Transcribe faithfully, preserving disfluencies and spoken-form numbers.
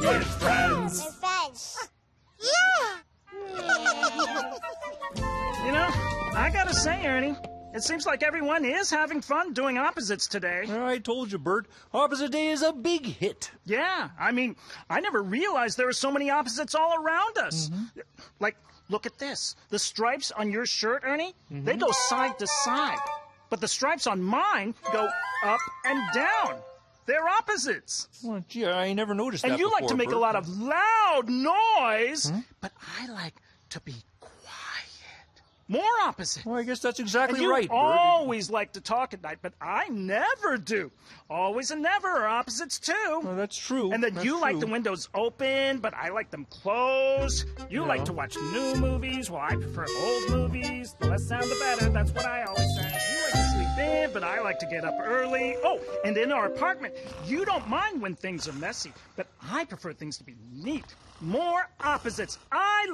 with friends. With friends. You know, I gotta say, Ernie, it seems like everyone is having fun doing opposites today. I told you, Bert. Opposite Day is a big hit. Yeah, I mean, I never realized there were so many opposites all around us. Mm-hmm. Like, look at this. The stripes on your shirt, Ernie, mm-hmm. they go side to side. But the stripes on mine go up and down. They're opposites. Well, gee, I never noticed and that before, And you like to make Bert. a lot of loud noise, hmm? but I like to be more opposite. Well, I guess that's exactly and you right, Bert. always like to talk at night, but I never do. Always and never are opposites, too. Well, that's true. And then that's you true. like the windows open, but I like them closed. You yeah. like to watch new movies, while I prefer old movies. The less sound, the better. That's what I always say. You like to sleep in, but I like to get up early. Oh, and in our apartment, you don't mind when things are messy, but I prefer things to be neat. More opposites. I